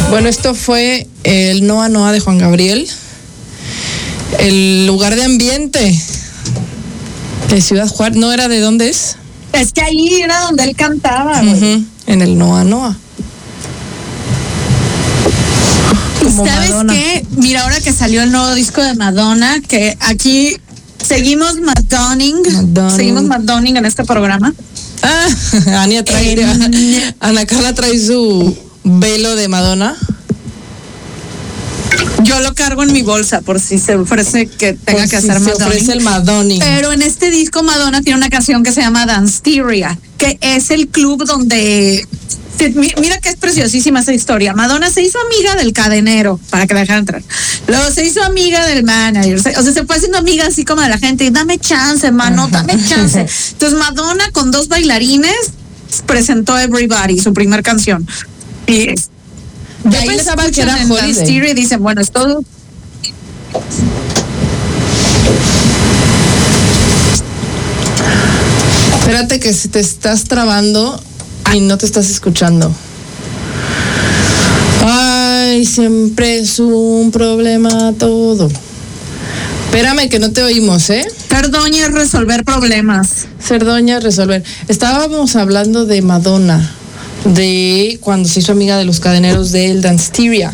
Bueno, esto fue el Noa Noa de Juan Gabriel. El lugar de ambiente de Ciudad Juárez. ¿No era de dónde es? Es que ahí era donde él cantaba, güey. En el Noa Noa. Como ¿sabes Madonna. Qué? Mira, ahora que salió el nuevo disco de Madonna, que aquí seguimos seguimos Madonning en este programa. Ana Carla trae su velo de Madonna. Yo lo cargo en mi bolsa por si se ofrece que tenga que hacer Madonna. Se ofrece el Madonning. Pero en este disco Madonna tiene una canción que se llama Danceteria, que es el club donde... Mira que es preciosísima esa historia. Madonna se hizo amiga del cadenero para que la dejaran entrar. Luego se hizo amiga del manager. O sea, se fue haciendo amiga así como de la gente. Y dame chance, hermano, dame chance. Entonces Madonna con 2 bailarines presentó Everybody, su primer canción. Y de ahí pensaba que era Holiday. Y dicen, bueno, es todo. Espérate que te estás trabando y no te estás escuchando. Ay, siempre es un problema todo. Espérame que no te oímos, ¿eh? Ser doña es resolver problemas. Ser doña es resolver. Estábamos hablando de Madonna, de cuando se hizo amiga de los cadeneros del Danceteria.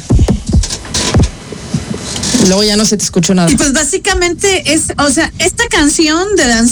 Luego ya no se te escuchó nada. Y pues básicamente es, o sea, esta canción de